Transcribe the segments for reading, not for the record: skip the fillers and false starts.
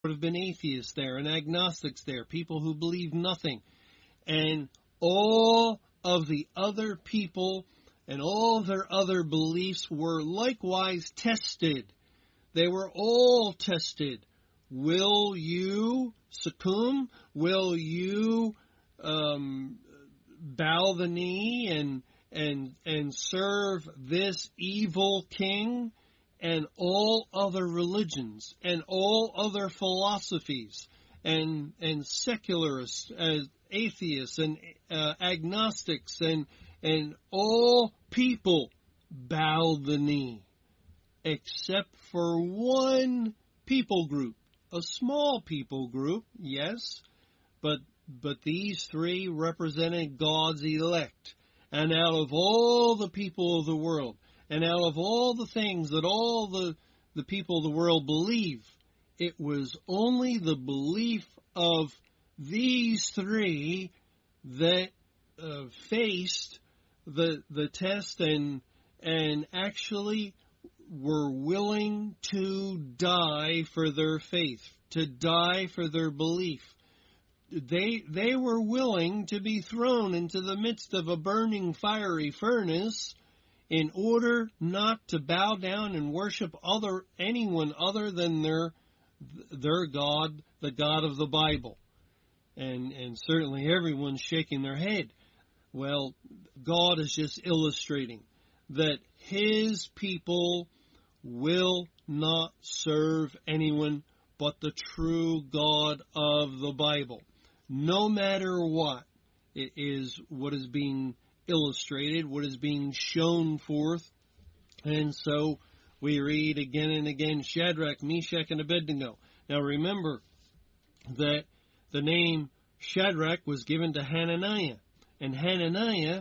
have been atheists there and agnostics there, people who believe nothing. And all of the other people and all their other beliefs were likewise tested. They were all tested. Will you succumb? Will you bow the knee and serve this evil king? And all other religions and all other philosophies and secularists, atheists and agnostics and all people bow the knee, except for one people group, a small people group, yes, but these three represented God's elect. And out of all the people of the world, and out of all the things that all the people of the world believe, it was only the belief of these three that faced the test and actually were willing to die for their faith, to die for their belief. They were willing to be thrown into the midst of a burning fiery furnace in order not to bow down and worship anyone other than their God, the God of the Bible. And certainly everyone's shaking their head. Well, God is just illustrating that His people will not serve anyone but the true God of the Bible. No matter what, it is what is being illustrated, what is being shown forth. And so we read again and again, Shadrach, Meshach, and Abednego. Now remember that the name Shadrach was given to Hananiah, and Hananiah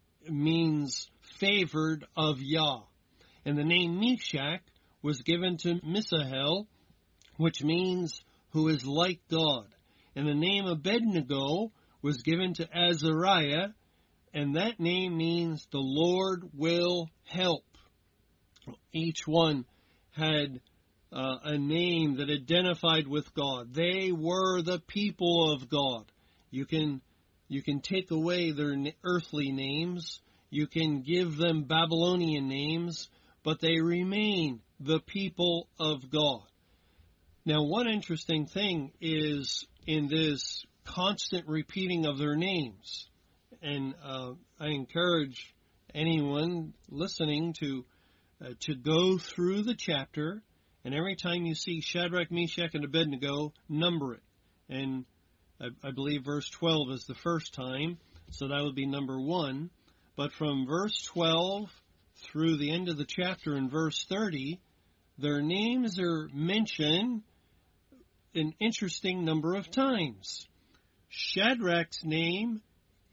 means favored of Yah. And the name Meshach was given to Mishael, which means who is like God. And the name Abednego was given to Azariah, and that name means the Lord will help. Each one had a name that identified with God. They were the people of God. You can take away their earthly names. You can give them Babylonian names, but they remain the people of God. Now, one interesting thing is in this constant repeating of their names. And I encourage anyone listening to go through the chapter, and every time you see Shadrach, Meshach, and Abednego, number it. And I believe verse 12 is the first time, so that would be number 1. But from verse 12 through the end of the chapter in verse 30, their names are mentioned an interesting number of times. Shadrach's name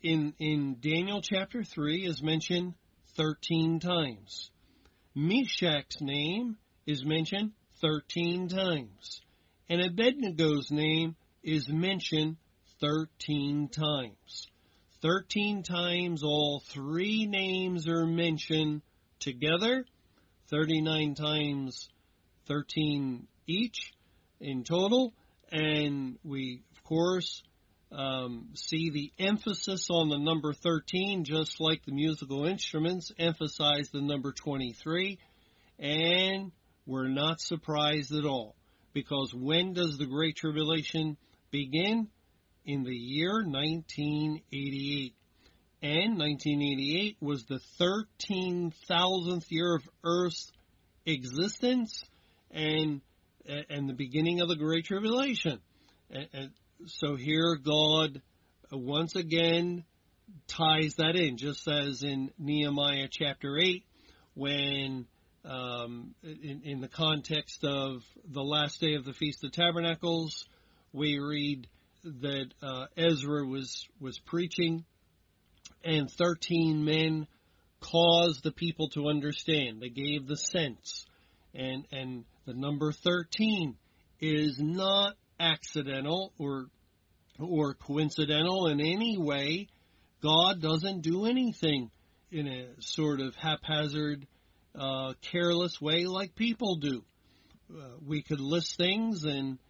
in Daniel chapter 3 is mentioned 13 times. Meshach's name is mentioned 13 times. And Abednego's name is mentioned 13 times. 13 times all three names are mentioned together. 39 times 13 each in total. And we, of course, see the emphasis on the number 13, just like the musical instruments emphasize the number 23. And we're not surprised at all, because when does the Great Tribulation begin? In the year 1988. And 1988 was the 13,000th year of Earth's existence and the beginning of the Great Tribulation. And so here God once again ties that in, just as in Nehemiah chapter 8, when in the context of the last day of the Feast of Tabernacles, we read that Ezra was preaching, and 13 men caused the people to understand. They gave the sense. And the number 13 is not accidental or coincidental in any way. God doesn't do anything in a sort of haphazard, careless way like people do. We could list things and